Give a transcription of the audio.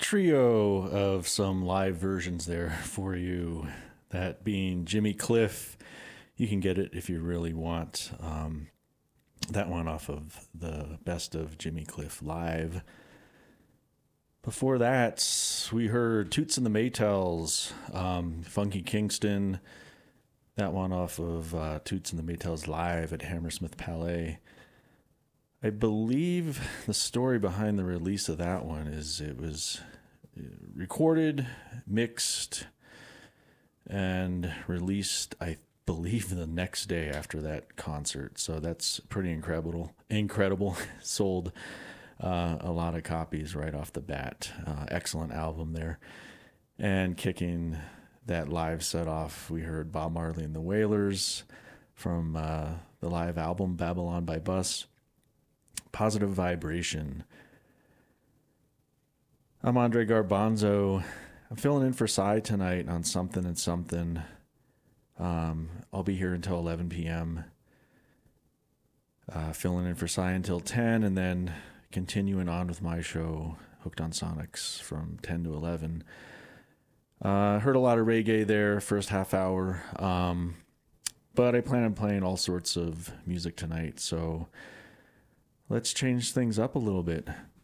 trio of some live versions there for you. That being Jimmy Cliff. You can get it if you really want. That one off of the Best of Jimmy Cliff Live. Before that, we heard Toots and the Maytals, Funky Kingston. That one off of Toots and the Maytals Live at Hammersmith Palais. I believe the story behind the release of that one is it was recorded, mixed, and released, I believe, the next day after that concert. So that's pretty incredible. Sold a lot of copies right off the bat. Excellent album there. And kicking that live set off, we heard Bob Marley and the Wailers from the live album Babylon by Bus. Positive Vibration. I'm Andre Garbanzo. I'm filling in for Cy tonight on Something and Something. I'll be here until 11 p.m. Filling in for Cy until 10, and then continuing on with my show, Hooked on Sonics, from 10 to 11. Heard a lot of reggae there, first half hour. But I plan on playing all sorts of music tonight, so let's change things up a little bit.